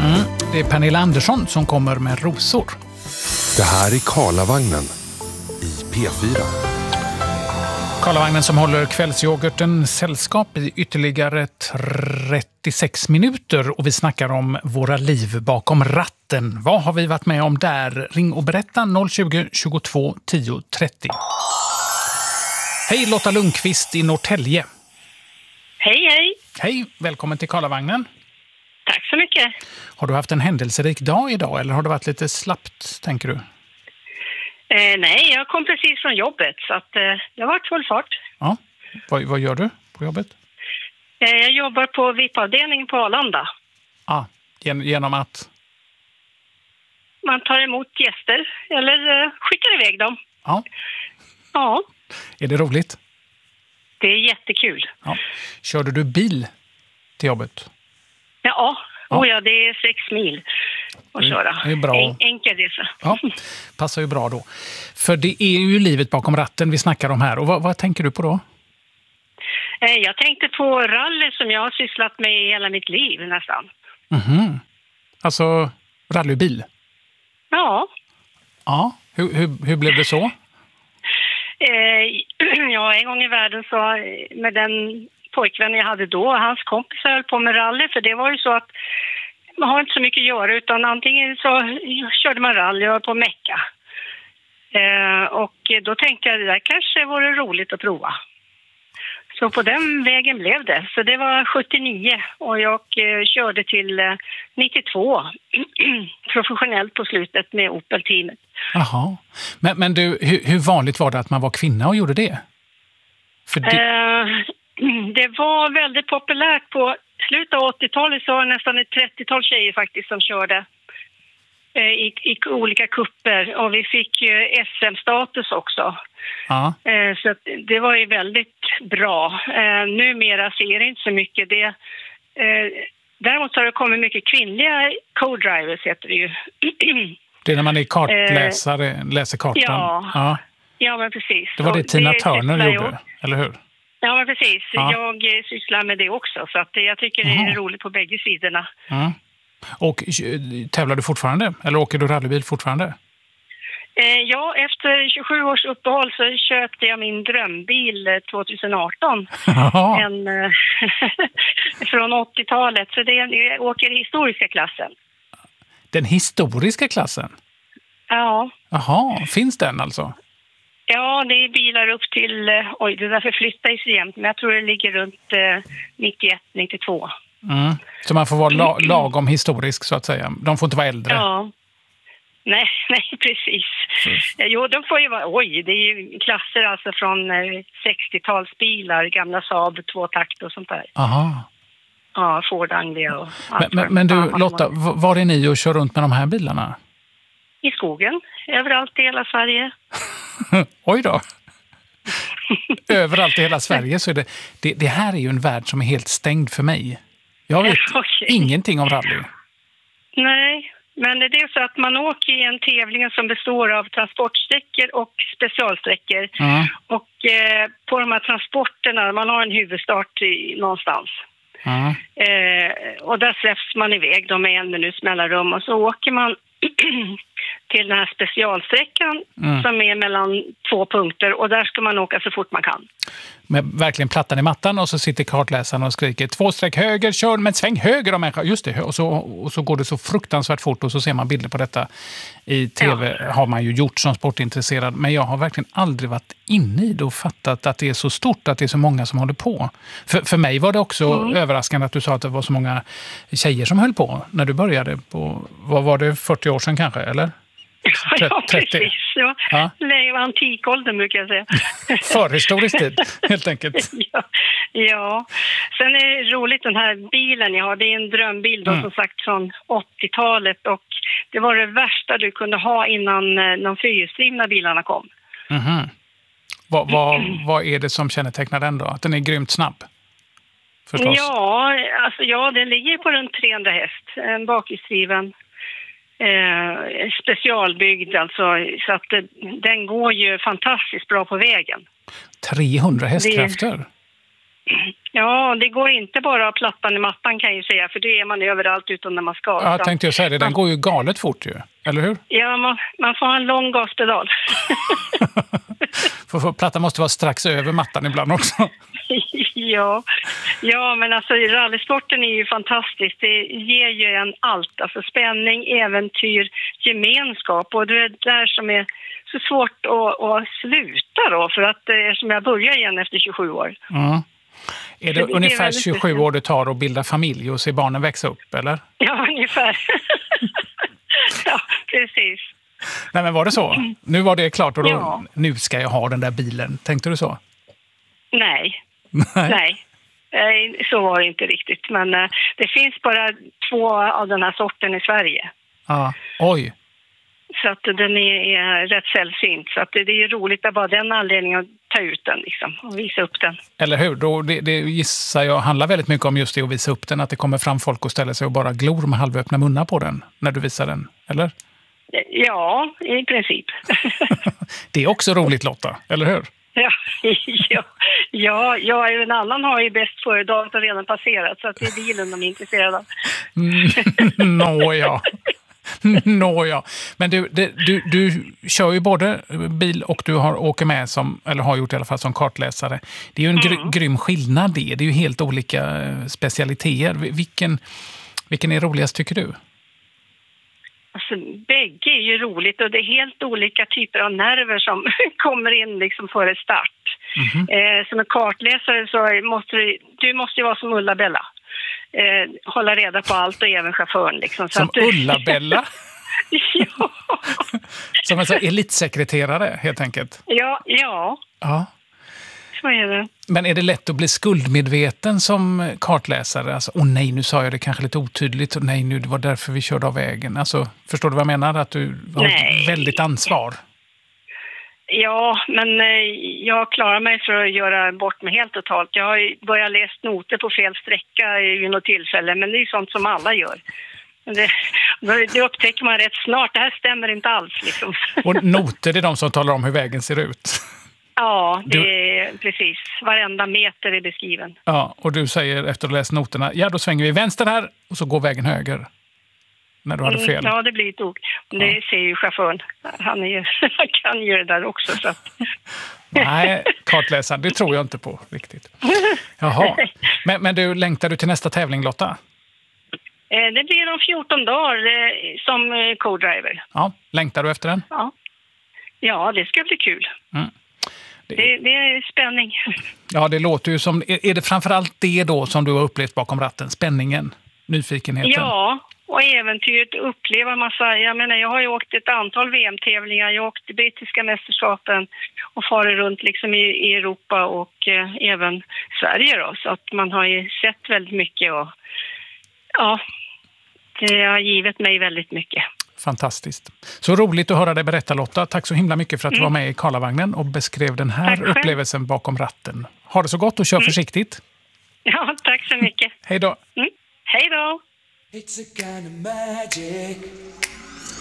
Det är Pernilla Andersson som kommer med rosor. Det här är Karlavagnen i P4. Karlavagnen som håller kvällsyoghurten sällskap i ytterligare 36 minuter och vi snackar om våra liv bakom ratten. Vad har vi varit med om där? Ring och berätta 020 22 10 30. Hej Lotta Lundqvist i Norrtälje. Hej, hej. Hej, välkommen till Karlavagnen. Tack så mycket. Har du haft en händelserik dag idag eller har det varit lite slappt, tänker du? Nej, jag kom precis från jobbet så att det har varit full fart. Ja. Vad gör du på jobbet? Jag jobbar på VIP-avdelningen på Arlanda. Ja, genom att? Man tar emot gäster eller skickar iväg dem. Ja. Ja. Är det roligt? Det är jättekul. Ja. Körde du bil till jobbet? Ja. Ja, det är 6 mil att köra. Det är bra. Enkel resa. Ja, passar ju bra då. För det är ju livet bakom ratten vi snackar om här. Och vad tänker du på då? Jag tänkte på rally som jag har sysslat med i hela mitt liv nästan. Mhm. Alltså rallybil? Ja. Ja, hur blev det så? Ja, en gång i världen så med den pojkvän jag hade då, hans kompis höll på med rally, för det var ju så att man har inte så mycket att göra utan antingen så körde man rally och på Mecka. Och då tänkte jag det där kanske vore roligt att prova. Så på den vägen blev det. Så det var 79 och jag körde till 92 professionellt på slutet med Opel-teamet. Jaha. Men du, hur vanligt var det att man var kvinna och gjorde det? För det var väldigt populärt på slutet av 80-talet, så var det nästan ett 30-tal tjejer faktiskt som körde i olika kupper och vi fick SM-status också. Ja. Så att det var ju väldigt bra. Numera ser det inte så mycket det. Däremot har det kommit mycket kvinnliga co-drivers heter det ju. Det är när man är kartläsare, läser kartan. Ja, men precis. Det var det Tina Turner gjorde, eller hur? Ja, men precis. Ja. Jag sysslar med det också. Så att jag tycker det är roligt på bägge sidorna. Ja. Och tävlar du fortfarande? Eller åker du rallybil fortfarande? Ja, efter 27 års uppehåll så köpte jag min drömbil 2018. Från 80-talet. Så jag åker i historiska klassen. Den historiska klassen? Ja. Jaha, finns den alltså? Ja, det är bilar upp till, det därför flyttar sig jämt, men jag tror det ligger runt 91-92. Så man får vara lagom historisk så att säga. De får inte vara äldre. Ja. Nej, precis. Jo, de får ju vara, det är ju klasser alltså från 60-talsbilar, gamla Saab, 2-takt och sånt där. Aha. Ja, Ford Anglia och allt. Men du, Lotta, var är ni och kör runt med de här bilarna? I skogen, överallt i hela Sverige. Oj då. Överallt i hela Sverige så är det här är ju en värld som är helt stängd för mig. Jag vet ingenting om rally. Nej, men det är så att man åker i en tävling som består av transportsträckor och specialsträckor. Och på de här transporterna, man har en huvudstart någonstans. Och där släpps man iväg med 1 minuts mellanrum och så åker man till den här specialsträckan som är mellan 2 punkter och där ska man åka så fort man kan. Med verkligen plattan i mattan och så sitter kartläsaren och skriker 2 streck höger, kör med sväng höger om människa. Just det, och så går det så fruktansvärt fort och så ser man bilder på detta i tv. Har man ju gjort som sportintresserad, men jag har verkligen aldrig varit inne i det och fattat att det är så stort, att det är så många som håller på. För mig var det också överraskande att du sa att det var så många tjejer som höll på när du började på, vad var det, 40 år sedan kanske, eller? Ja, precis. Ja. Det var antikåldern brukar jag säga. Förhistorisk tid, helt enkelt. Ja. Sen är det roligt den här bilen jag har. Det är en drömbil då, som sagt från 80-talet. Och det var det värsta du kunde ha innan de fyrhjulsdrivna bilarna kom. Vad är det som kännetecknar den då? Att den är grymt snabb? Förstås. Ja, den ligger på runt 300 häst. En bakhjulsdriven. Specialbyggd alltså, så att den går ju fantastiskt bra på vägen. 300 hästkrafter? Ja, det går inte bara plattan i mattan kan jag ju säga, för det är man överallt utan när man ska. Ja, jag tänkte jag säga det, den går ju galet fort ju, eller hur? Ja, man får ha en lång gaspedal. För plattan måste vara strax över mattan ibland också. Ja, men alltså rallysporten är ju fantastisk. Det ger ju en allt, alltså spänning, äventyr, gemenskap, och det är där som är så svårt att sluta då, för att som jag börjar igen efter 27 år. Mm. Är det ungefär 27 år det tar att bilda familj och se barnen växa upp, eller? Ja, ungefär. Ja, precis. Nej, men var det så? Nu var det klart och då, nu ska jag ha den där bilen. Tänkte du så? Nej. Så var det inte riktigt. Men det finns bara 2 av den här sorten i Sverige. Ja, oj. Så att den är rätt sällsynt. Så att det är ju roligt att bara den anledningen att ta ut den liksom, och visa upp den. Eller hur? Då, det gissar jag handlar väldigt mycket om just det att visa upp den. Att det kommer fram folk och ställer sig och bara glor med halvöppna munnar på den när du visar den, eller? Ja, i princip. Det är också roligt, Lotta, eller hur? Ja, en annan har ju bäst före-dagen redan passerat, så att det är bilen de är intresserade av. Nåja. Men du kör ju både bil och du åker med som, eller har gjort i alla fall som kartläsare. Det är ju en grym skillnad det. Det är ju helt olika specialiteter. Vilken är roligast tycker du? Alltså, bägge är ju roligt, och det är helt olika typer av nerver som kommer in liksom före start. Som en kartläsare så måste du måste ju vara som Ulla-Bella. Hålla reda på allt och även chauffören. Liksom, så som att Ulla-Bella? Ja. Som en elitsekreterare helt enkelt? Ja. Så är det. Men är det lätt att bli skuldmedveten som kartläsare? Alltså, nej, nu sa jag det kanske lite otydligt. Och nej, nu det var därför vi körde av vägen. Alltså, förstår du vad jag menar? Att du har ett väldigt ansvar. Ja, men jag klarar mig för att göra bort mig helt totalt. Jag har ju börjat läsa noter på fel sträcka vid något tillfälle, men det är ju sånt som alla gör. Det upptäcker man rätt snart. Det här stämmer inte alls. Liksom. Och noter är de som talar om hur vägen ser ut? Ja, det är precis. Varenda meter är beskriven. Ja, och du säger efter att ha läst noterna, ja då svänger vi vänster här och så går vägen höger. När du hade fel. Ja, det blir ett ord. Det ser ju chauffören. Han kan ju det där också. Så att. Nej, kartläsaren, det tror jag inte på riktigt. Jaha. Men du, längtar du till nästa tävling, Lotta? Det blir om 14 dagar som co-driver. Ja, längtar du efter den? Ja, det ska bli kul. Det är spänning. Ja, det låter ju som... Är det framförallt det då som du har upplevt bakom ratten? Spänningen? Nyfikenheten? Ja, och äventyret, uppleva massa... Jag har ju åkt ett antal VM-tävlingar. Jag har åkt i brittiska mästerskapen och farit runt liksom i Europa och även Sverige då. Så att man har ju sett väldigt mycket och... Ja, det har givit mig väldigt mycket. Fantastiskt. Så roligt att höra dig berätta, Lotta. Tack så himla mycket för att du var med i Karlavagnen och beskrev den här upplevelsen bakom ratten. Ha det så gott och kör försiktigt. Ja, tack så mycket. Hej då. Hej då. It's a kind of magic.